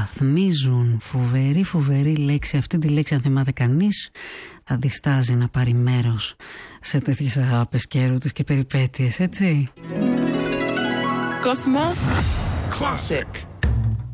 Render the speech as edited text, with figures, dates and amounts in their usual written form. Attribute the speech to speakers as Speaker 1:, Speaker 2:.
Speaker 1: υποβαθμίζουν. Φοβερή λέξη. Αυτή τη λέξη, αν θυμάται κανείς, θα διστάζει να πάρει μέρος σε τέτοιες αγάπες και έρωτες και περιπέτειες, έτσι.
Speaker 2: Cosmos Classic.